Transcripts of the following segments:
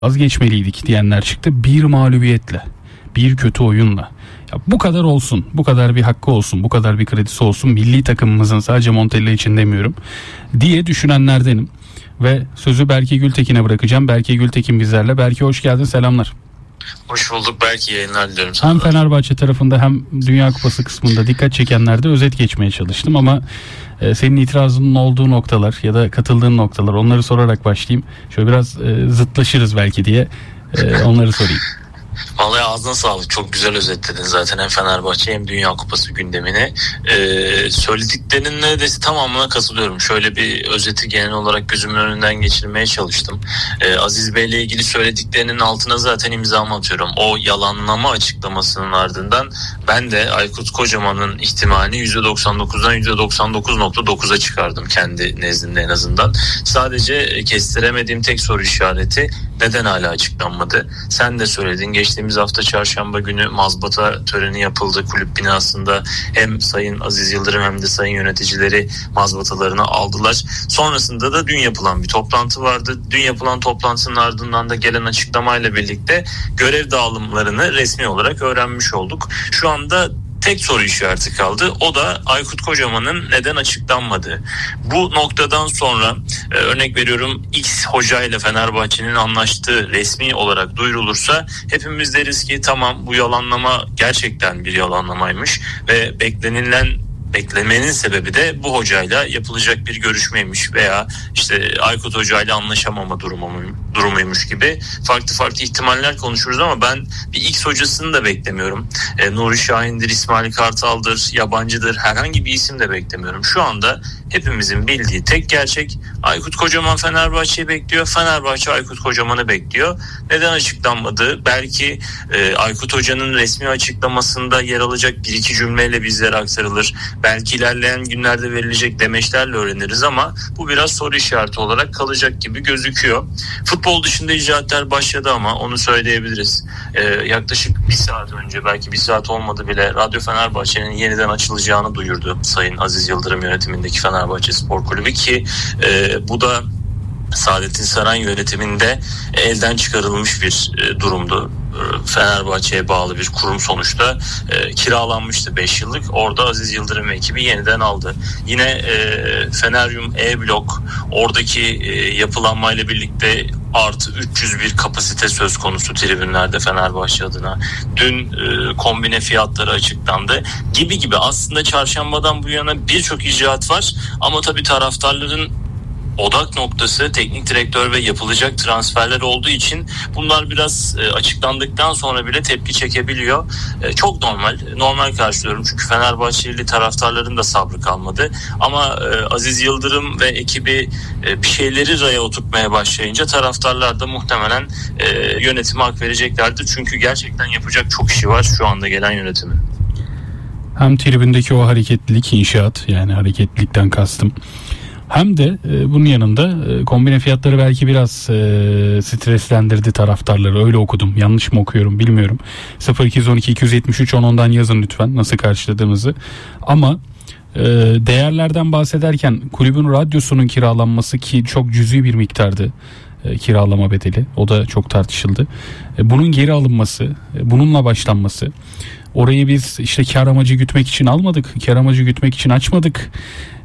vazgeçmeliydik diyenler çıktı. Bir mağlubiyetle, bir kötü oyunla. Ya bu kadar olsun, bu kadar bir hakkı olsun, bu kadar bir kredisi olsun milli takımımızın, sadece Montella için demiyorum diye düşünenlerdenim. Ve sözü Berke Gültekin'e bırakacağım. Berke Gültekin bizlerle. Berke hoş geldin, selamlar. Hoş bulduk, belki yayınlar diliyorum sana. Hem Fenerbahçe tarafında hem Dünya Kupası kısmında dikkat çekenlerde özet geçmeye çalıştım ama senin itirazının olduğu noktalar ya da katıldığın noktalar, onları sorarak başlayayım. Şöyle biraz zıtlaşırız belki diye onları sorayım. Vallahi ağzına sağlık. Çok güzel özetledin zaten hem Fenerbahçe hem Dünya Kupası gündemini. Söylediklerinin neredeyse tamamına katılıyorum. Şöyle bir özeti genel olarak gözümün önünden geçirmeye çalıştım. Aziz Bey'le ilgili söylediklerinin altına zaten imzamı atıyorum. O yalanlama açıklamasının ardından ben de Aykut Kocaman'ın ihtimalini %99'dan %99.9'a çıkardım kendi nezdimde en azından. Sadece kestiremediğim tek soru işareti neden hala açıklanmadı? Sen de söyledin. Geçtiğimiz hafta çarşamba günü mazbata töreni yapıldı kulüp binasında. Hem Sayın Aziz Yıldırım hem de sayın yöneticileri mazbatalarını aldılar. Sonrasında da dün yapılan bir toplantı vardı. Dün yapılan toplantının ardından da gelen açıklamayla birlikte görev dağılımlarını resmi olarak öğrenmiş olduk. Şu anda tek soru işareti kaldı. O da Aykut Kocaman'ın neden açıklanmadığı. Bu noktadan sonra örnek veriyorum X hocayla Fenerbahçe'nin anlaştığı resmi olarak duyurulursa hepimiz deriz ki tamam, bu yalanlama gerçekten bir yalanlamaymış ve beklemenin sebebi de bu hocayla yapılacak bir görüşmeymiş veya işte Aykut hocayla anlaşamama durumuymuş gibi farklı ihtimaller konuşuruz ama ben bir X hocasını da beklemiyorum. Nuri Şahin'dir, İsmail Kartal'dır, yabancıdır, herhangi bir isim de beklemiyorum. Şu anda hepimizin bildiği tek gerçek, Aykut Kocaman Fenerbahçe'yi bekliyor, Fenerbahçe Aykut Kocaman'ı bekliyor. Neden açıklanmadı? Belki Aykut Hoca'nın resmi açıklamasında yer alacak bir iki cümleyle bizlere aktarılır. Belki ilerleyen günlerde verilecek demeçlerle öğreniriz ama bu biraz soru işareti olarak kalacak gibi gözüküyor. Futbol dışında icraatlar başladı ama onu söyleyebiliriz. Yaklaşık bir saat önce, belki bir saat olmadı bile, Radyo Fenerbahçe'nin yeniden açılacağını duyurdu Sayın Aziz Yıldırım yönetimindeki Fenerbahçe Spor Kulübü ki bu da Saadettin Saran yönetiminde elden çıkarılmış bir durumdu. Fenerbahçe'ye bağlı bir kurum sonuçta kiralanmıştı 5 yıllık. Orada Aziz Yıldırım ve ekibi yeniden aldı. Yine Feneryum E-Blok, oradaki yapılanmayla birlikte artı 301 kapasite söz konusu tribünlerde Fenerbahçe adına. Dün kombine fiyatları açıklandı gibi aslında çarşambadan bu yana birçok icraat var ama tabii taraftarların odak noktası teknik direktör ve yapılacak transferler olduğu için bunlar biraz açıklandıktan sonra bile tepki çekebiliyor. Çok normal karşılıyorum çünkü Fenerbahçeli taraftarların da sabrı kalmadı. Ama Aziz Yıldırım ve ekibi bir şeyleri raya oturtmaya başlayınca taraftarlar da muhtemelen yönetime hak vereceklerdir. Çünkü gerçekten yapacak çok işi var şu anda gelen yönetimin. Hem tribündeki o hareketlilik, inşaat, yani hareketlilikten kastım, hem de bunun yanında kombine fiyatları belki biraz streslendirdi taraftarları. Öyle okudum. Yanlış mı okuyorum bilmiyorum. 0212 273 10'dan yazın lütfen nasıl karşıladığımızı. Ama değerlerden bahsederken kulübün radyosunun kiralanması, ki çok cüzi bir miktardı kiralama bedeli. O da çok tartışıldı. Bunun geri alınması, bununla başlanması. Orayı biz işte kar amacı gütmek için almadık. Kar amacı gütmek için açmadık.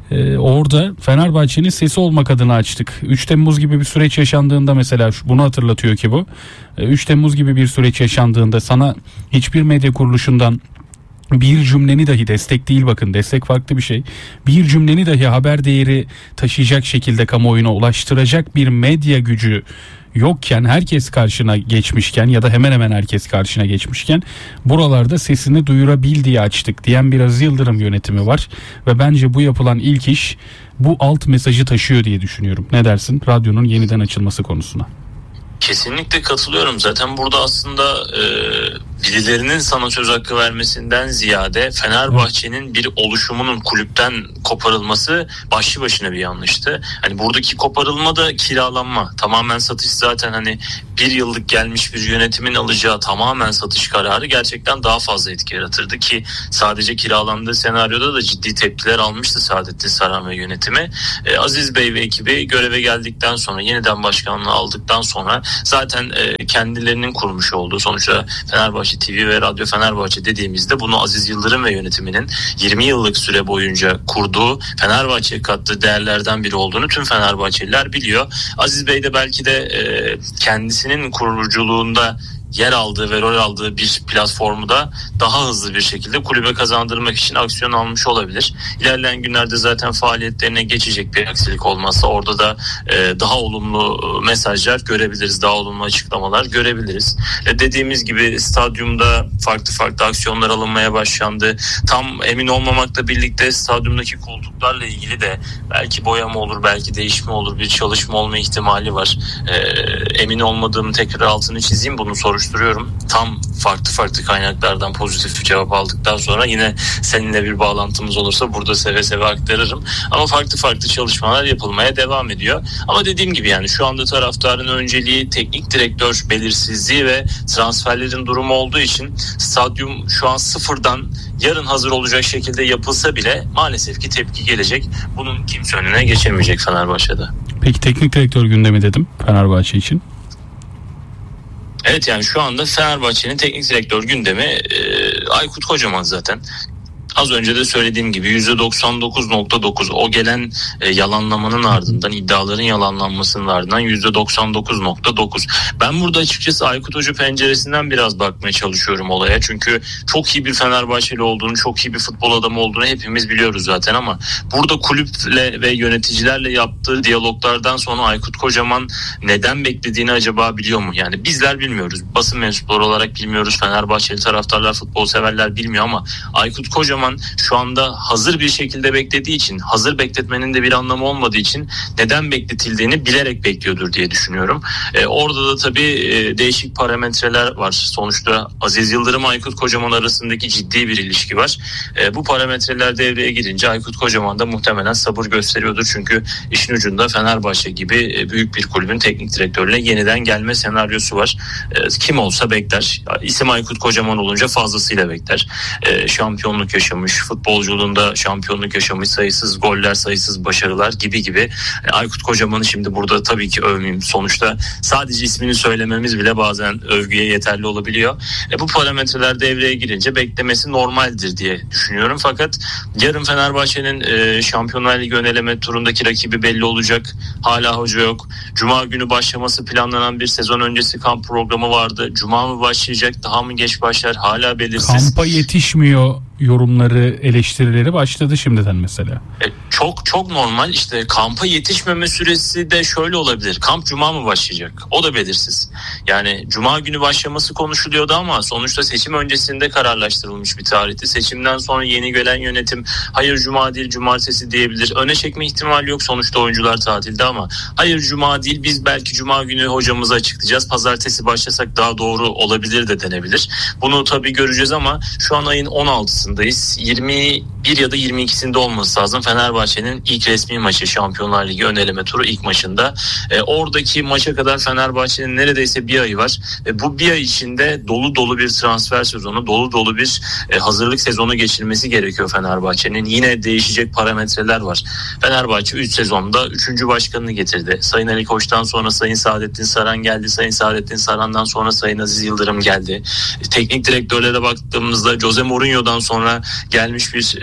Orada Fenerbahçe'nin sesi olmak adına açtık. 3 Temmuz gibi bir süreç yaşandığında mesela bunu hatırlatıyor ki bu. 3 Temmuz gibi bir süreç yaşandığında sana hiçbir medya kuruluşundan bir cümleni dahi, destek değil bakın, destek farklı bir şey, bir cümleni dahi haber değeri taşıyacak şekilde kamuoyuna ulaştıracak bir medya gücü yokken, herkes karşına geçmişken ya da hemen hemen herkes karşına geçmişken buralarda sesini duyurabil diye açtık diyen bir Aziz Yıldırım yönetimi var ve bence bu yapılan ilk iş bu alt mesajı taşıyor diye düşünüyorum. Ne dersin radyonun yeniden açılması konusuna? Kesinlikle katılıyorum. Zaten burada aslında birilerinin sana söz hakkı vermesinden ziyade Fenerbahçe'nin bir oluşumunun kulüpten koparılması başlı başına bir yanlıştı. Hani buradaki koparılma da kiralanma. Tamamen satış zaten hani bir yıllık gelmiş bir yönetimin alacağı tamamen satış kararı gerçekten daha fazla etki yaratırdı ki sadece kiralandığı senaryoda da ciddi tepkiler almıştı Saadettin Saran ve yönetimi. Aziz Bey ve ekibi göreve geldikten sonra yeniden başkanlığı aldıktan sonra zaten kendilerinin kurmuş olduğu sonuçta Fenerbahçe TV ve Radyo Fenerbahçe dediğimizde bunu Aziz Yıldırım ve yönetiminin 20 yıllık süre boyunca kurduğu Fenerbahçe'ye kattığı değerlerden biri olduğunu tüm Fenerbahçeliler biliyor. Aziz Bey de belki de kendisinin kuruculuğunda yer aldığı ve rol aldığı bir platformu da daha hızlı bir şekilde kulübe kazandırmak için aksiyon almış olabilir. İlerleyen günlerde zaten faaliyetlerine geçecek bir aksilik olmazsa orada da daha olumlu mesajlar görebiliriz, daha olumlu açıklamalar görebiliriz. Dediğimiz gibi stadyumda farklı aksiyonlar alınmaya başlandı. Tam emin olmamakla birlikte stadyumdaki koltuklarla ilgili de belki boyama olur, belki değişme olur, bir çalışma olma ihtimali var. Emin olmadığımı tekrar altını çizeyim, bunu soruşturuyorum. Tam farklı kaynaklardan pozitif bir cevap aldıktan sonra yine seninle bir bağlantımız olursa burada seve seve aktarırım. Ama farklı çalışmalar yapılmaya devam ediyor. Ama dediğim gibi yani şu anda taraftarın önceliği teknik direktör belirsizliği ve transferlerin durumu olduğu için stadyum şu an sıfırdan yarın hazır olacak şekilde yapılsa bile maalesef ki tepki gelecek. Bunun kimse önüne geçemeyecek Fenerbahçe'de. Peki teknik direktör gündemi dedim Fenerbahçe için. Evet, yani şu anda Fenerbahçe'nin teknik direktör gündemi Aykut Kocaman zaten. Az önce de söylediğim gibi %99.9 o gelen yalanlamanın ardından, iddiaların yalanlanmasının ardından %99.9. Ben burada açıkçası Aykut Hoca penceresinden biraz bakmaya çalışıyorum olaya. Çünkü çok iyi bir Fenerbahçeli olduğunu, çok iyi bir futbol adamı olduğunu hepimiz biliyoruz zaten ama burada kulüple ve yöneticilerle yaptığı diyaloglardan sonra Aykut Kocaman neden beklediğini acaba biliyor mu? Yani bizler bilmiyoruz. Basın mensupları olarak bilmiyoruz. Fenerbahçeli taraftarlar, futbol severler bilmiyor ama Aykut Kocaman şu anda hazır bir şekilde beklediği için, hazır bekletmenin de bir anlamı olmadığı için neden bekletildiğini bilerek bekliyordur diye düşünüyorum. Orada da tabii değişik parametreler var. Sonuçta Aziz Yıldırım Aykut Kocaman arasındaki ciddi bir ilişki var. Bu parametreler devreye girince Aykut Kocaman da muhtemelen sabır gösteriyordur. Çünkü işin ucunda Fenerbahçe gibi büyük bir kulübün teknik direktörüne yeniden gelme senaryosu var. Kim olsa bekler. İsim Aykut Kocaman olunca fazlasıyla bekler. Şampiyonluk yaşamış, futbolculuğunda şampiyonluk yaşamış, sayısız goller, sayısız başarılar gibi. Aykut Kocaman'ı şimdi burada tabii ki övmeyeyim. Sonuçta sadece ismini söylememiz bile bazen övgüye yeterli olabiliyor. Bu parametreler devreye girince beklemesi normaldir diye düşünüyorum. Fakat yarın Fenerbahçe'nin Şampiyonlar Ligi ön eleme turundaki rakibi belli olacak. Hala hoca yok. Cuma günü başlaması planlanan bir sezon öncesi kamp programı vardı. Cuma mı başlayacak, daha mı geç başlar, hala belirsiz. Kampa yetişmiyor yorumları, eleştirileri başladı şimdiden mesela. Çok normal. İşte kampa yetişmeme süresi de şöyle olabilir. Kamp cuma mı başlayacak? O da belirsiz. Yani cuma günü başlaması konuşuluyordu ama sonuçta seçim öncesinde kararlaştırılmış bir tarihti. Seçimden sonra yeni gelen yönetim hayır cuma değil cumartesi diyebilir. Öne çekme ihtimali yok, sonuçta oyuncular tatilde ama hayır cuma değil, biz belki cuma günü hocamızı açıklayacağız, pazartesi başlasak daha doğru olabilir de denebilir. Bunu tabii göreceğiz ama şu an ayın 16'sındayız. 21 ya da 22'sinde olması lazım Fenerbahçe'nin ilk resmi maçı, Şampiyonlar Ligi ön eleme turu ilk maçında. Oradaki maça kadar Fenerbahçe'nin neredeyse bir ayı var. Bu bir ay içinde dolu bir transfer sezonu, dolu bir hazırlık sezonu geçirmesi gerekiyor Fenerbahçe'nin. Yine değişecek parametreler var. Fenerbahçe 3 sezonda 3. başkanını getirdi. Sayın Ali Koç'tan sonra Sayın Saadettin Saran geldi. Sayın Saadettin Saran'dan sonra Sayın Aziz Yıldırım geldi. Teknik direktörlere baktığımızda Jose Mourinho'dan sonra gelmiş bir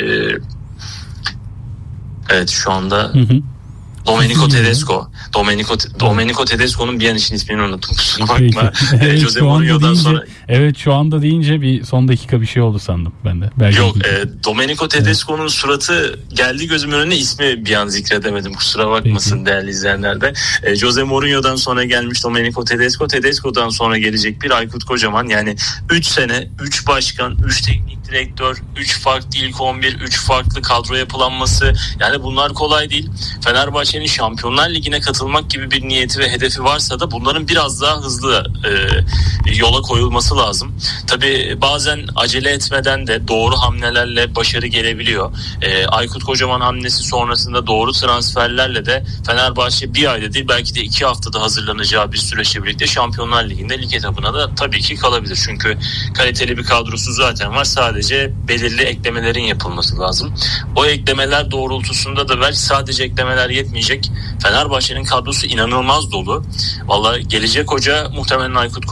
evet şu anda Domenico Tedesco. Domenico Tedesco'nun bir an için ismini unuttum. Kusura bakma. Evet, Jose Mourinho'dan sonra. Evet, şu anda deyince bir son dakika bir şey oldu sandım ben de. Belki yok, Domenico Tedesco'nun suratı geldi gözümün önüne, ismi bir an zikredemedim. Kusura bakmasın değerli izleyenler de. Jose Mourinho'dan sonra gelmiş Domenico Tedesco. Tedesco'dan sonra gelecek bir Aykut Kocaman. Yani 3 sene, 3 başkan, 3 teknik direktör, 3 farklı ilk 11, 3 farklı kadro yapılanması. Yani bunlar kolay değil. Fenerbahçe'nin Şampiyonlar Ligi'ne katılmak gibi bir niyeti ve hedefi varsa da bunların biraz daha hızlı yola koyulması lazım. Tabii bazen acele etmeden de doğru hamlelerle başarı gelebiliyor. Aykut Kocaman hamlesi sonrasında doğru transferlerle de Fenerbahçe bir ayda değil belki de 2 haftada hazırlanacağı bir süreçle birlikte Şampiyonlar Ligi'nde lig etabına da tabii ki kalabilir. Çünkü kaliteli bir kadrosu zaten var. Sadece belirli eklemelerin yapılması lazım. O eklemeler doğrultusunda da belki sadece eklemeler yetmeyecek. Fenerbahçe'nin kadrosu inanılmaz dolu. Vallahi gelecek hoca muhtemelen Aykut